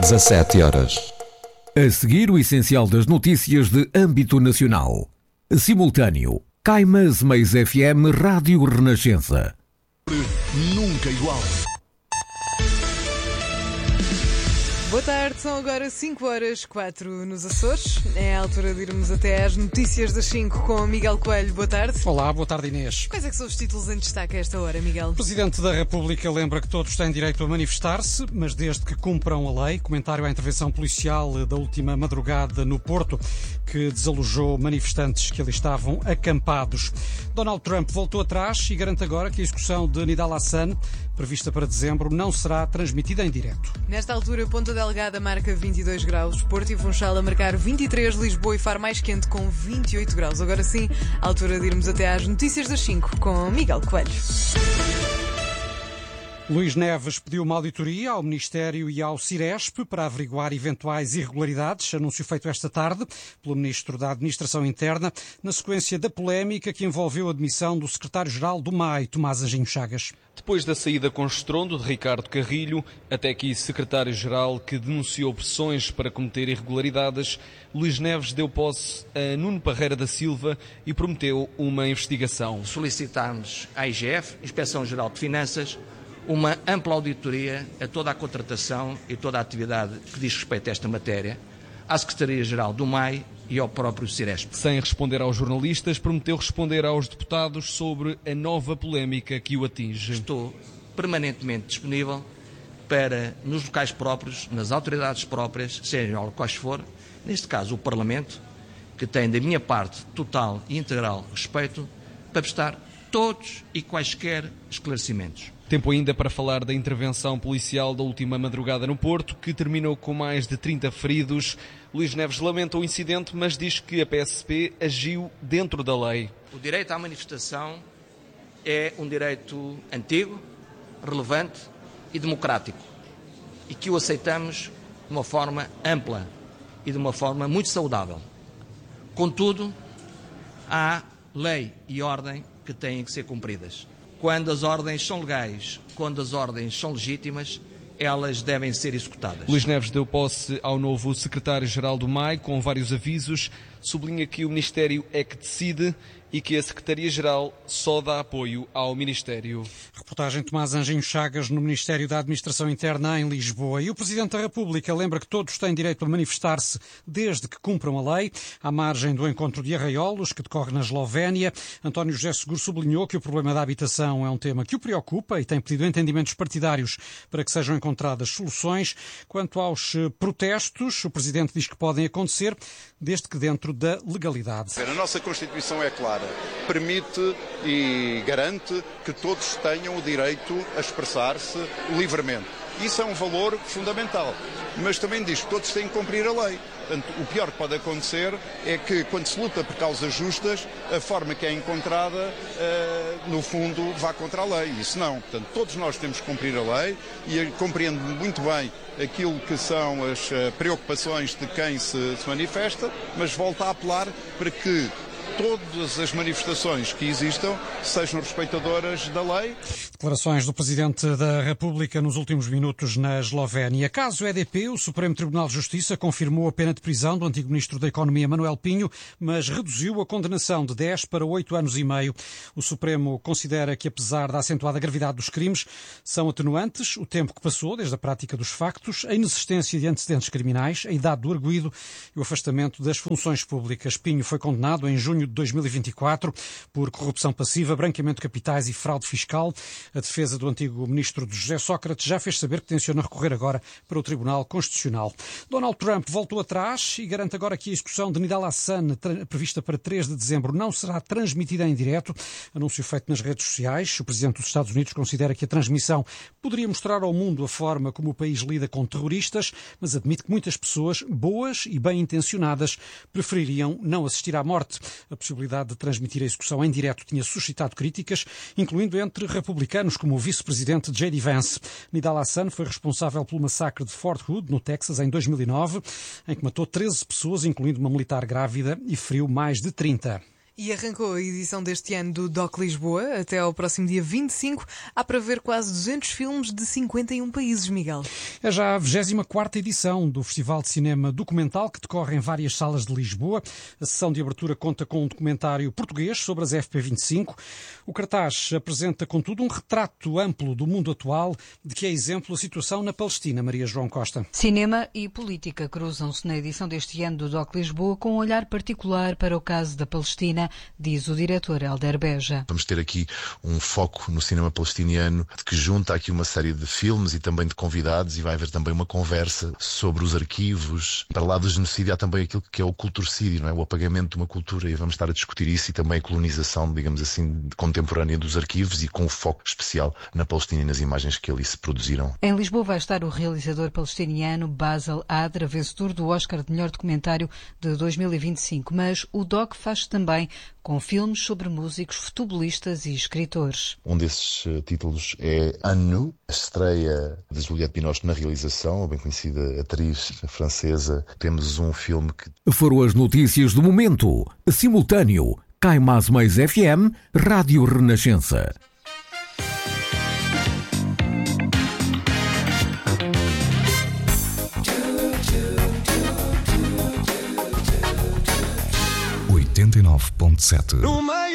17 horas. A seguir, o essencial das notícias de âmbito nacional. Simultâneo. Caimãs Meias FM Rádio Renascença. Nunca igual. Boa tarde, são agora 5h04 nos Açores. É a altura de irmos até às notícias das 5 com Miguel Coelho. Boa tarde. Olá, boa tarde, Inês. Quais é que são os títulos em destaque a esta hora, Miguel? O Presidente da República lembra que todos têm direito a manifestar-se, mas desde que cumpram a lei. Comentário à intervenção policial da última madrugada no Porto, que desalojou manifestantes que ali estavam acampados. Donald Trump voltou atrás e garante agora que a execução de Nidal Hasan, prevista para dezembro, não será transmitida em direto. Nesta altura, Ponta Delgada marca 22 graus, Porto e Funchal a marcar 23, Lisboa e Faro mais quente com 28 graus. Agora sim, a altura de irmos até às notícias das 5 com Miguel Coelho. Luís Neves pediu uma auditoria ao Ministério e ao Ciresp para averiguar eventuais irregularidades, anúncio feito esta tarde pelo Ministro da Administração Interna, na sequência da polémica que envolveu a demissão do Secretário-Geral do MAI, Tomás Anjinho Chagas. Depois da saída com estrondo de Ricardo Carrilho, até aqui secretário-geral que denunciou pressões para cometer irregularidades, Luís Neves deu posse a Nuno Parreira da Silva e prometeu uma investigação. Solicitámos à IGF, Inspeção-Geral de Finanças, uma ampla auditoria a toda a contratação e toda a atividade que diz respeito a esta matéria, à Secretaria-Geral do MAI e ao próprio Ciresp. Sem responder aos jornalistas, prometeu responder aos deputados sobre a nova polémica que o atinge. Estou permanentemente disponível para, nos locais próprios, nas autoridades próprias, sejam quais for, neste caso o Parlamento, que tem da minha parte total e integral respeito, para prestar todos e quaisquer esclarecimentos. Tempo ainda para falar da intervenção policial da última madrugada no Porto, que terminou com mais de 30 feridos. Luís Neves lamenta o incidente, mas diz que a PSP agiu dentro da lei. O direito à manifestação é um direito antigo, relevante e democrático, e que o aceitamos de uma forma ampla e de uma forma muito saudável. Contudo, há lei e ordem que têm que ser cumpridas. Quando as ordens são legais, quando as ordens são legítimas, elas devem ser executadas. Luís Neves deu posse ao novo secretário-geral do MAI, com vários avisos. Sublinha que o Ministério é que decide e que a Secretaria-Geral só dá apoio ao Ministério. Reportagem Tomás Anjinho Chagas no Ministério da Administração Interna em Lisboa. E o Presidente da República lembra que todos têm direito a manifestar-se desde que cumpram a lei. À margem do encontro de Arraiolos, que decorre na Eslovénia, António José Seguro sublinhou que o problema da habitação é um tema que o preocupa e tem pedido entendimentos partidários para que sejam encontradas soluções. Quanto aos protestos, o Presidente diz que podem acontecer desde que dentro da legalidade. A nossa Constituição é clara. Permite e garante que todos tenham o direito a expressar-se livremente. Isso é um valor fundamental. Mas também diz que todos têm que cumprir a lei. Portanto, o pior que pode acontecer é que, quando se luta por causas justas, a forma que é encontrada, no fundo, vá contra a lei. Isso não. Portanto, todos nós temos que cumprir a lei e compreendo muito bem aquilo que são as preocupações de quem se manifesta, mas volto a apelar para que todas as manifestações que existam sejam respeitadoras da lei. Declarações do Presidente da República nos últimos minutos na Eslovénia. Caso EDP, o Supremo Tribunal de Justiça confirmou a pena de prisão do antigo Ministro da Economia, Manuel Pinho, mas reduziu a condenação de 10 para 8 anos e meio. O Supremo considera que, apesar da acentuada gravidade dos crimes, são atenuantes o tempo que passou desde a prática dos factos, a inexistência de antecedentes criminais, a idade do arguido e o afastamento das funções públicas. Pinho foi condenado em junho de 2024 por corrupção passiva, branqueamento de capitais e fraude fiscal. A defesa do antigo ministro José Sócrates já fez saber que tenciona recorrer agora para o Tribunal Constitucional. Donald Trump voltou atrás e garante agora que a execução de Nidal Hasan, prevista para 3 de dezembro, não será transmitida em direto. Anúncio feito nas redes sociais. O presidente dos Estados Unidos considera que a transmissão poderia mostrar ao mundo a forma como o país lida com terroristas, mas admite que muitas pessoas boas e bem intencionadas prefeririam não assistir à morte. A possibilidade de transmitir a execução em direto tinha suscitado críticas, incluindo entre republicanos como o vice-presidente J.D. Vance. Nidal Hasan foi responsável pelo massacre de Fort Hood, no Texas, em 2009, em que matou 13 pessoas, incluindo uma militar grávida, e feriu mais de 30. E arrancou a edição deste ano do DOC Lisboa. Até ao próximo dia 25 há para ver quase 200 filmes de 51 países, Miguel. É já a 24ª edição do Festival de Cinema Documental, que decorre em várias salas de Lisboa. A sessão de abertura conta com um documentário português sobre as FP25. O cartaz apresenta, contudo, um retrato amplo do mundo atual, de que é exemplo a situação na Palestina. Maria João Costa. Cinema e política cruzam-se na edição deste ano do DOC Lisboa com um olhar particular para o caso da Palestina, diz o diretor Helder Beja. Vamos ter aqui um foco no cinema palestiniano que junta aqui uma série de filmes e também de convidados, e vai haver também uma conversa sobre os arquivos. Para lá do genocídio há também aquilo que é o culturcídio, não é? O apagamento de uma cultura, e vamos estar a discutir isso, e também a colonização, digamos assim, contemporânea dos arquivos, e com um foco especial na Palestina e nas imagens que ali se produziram. Em Lisboa vai estar o realizador palestiniano Basel Adra, vencedor do Oscar de melhor documentário de 2025, mas o DOC faz também com filmes sobre músicos, futebolistas e escritores. Um desses títulos é Anu, a estreia de Juliette Binoche na realização, a bem conhecida atriz francesa. Temos um filme que... Foram as notícias do momento. Simultâneo, Cai Mais Mais FM, Rádio Renascença.